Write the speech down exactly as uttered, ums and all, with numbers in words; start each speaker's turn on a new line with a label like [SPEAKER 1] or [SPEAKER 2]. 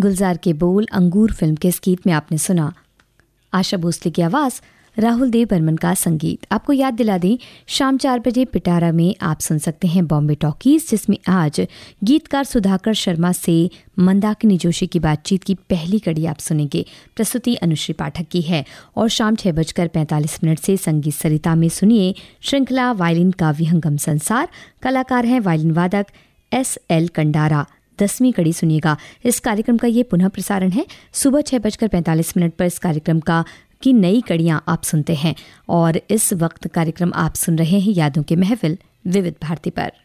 [SPEAKER 1] गुलजार के बोल अंगूर फिल्म के इस गीत में आपने सुना आशा भोसले की आवाज़, राहुल देव बर्मन का संगीत। आपको याद दिला दें, शाम चार बजे पिटारा में आप सुन सकते हैं बॉम्बे टॉकीज, जिसमें आज गीतकार सुधाकर शर्मा से मंदाकिनी जोशी की बातचीत की पहली कड़ी आप सुनेंगे। प्रस्तुति अनुश्री पाठक की है। और शाम छह बजकर पैंतालीस मिनट से संगीत सरिता में सुनिए श्रृंखला वायलिन का विहंगम संसार। कलाकार हैं वायलिन वादक एस एल कंडारा। दसवीं कड़ी सुनिएगा। इस कार्यक्रम का ये पुनः प्रसारण है सुबह छह बजकर पैंतालीस मिनट पर। इस कार्यक्रम का की नई कड़ियां आप सुनते हैं और इस वक्त कार्यक्रम आप सुन रहे हैं यादों के महफिल विविध भारती पर।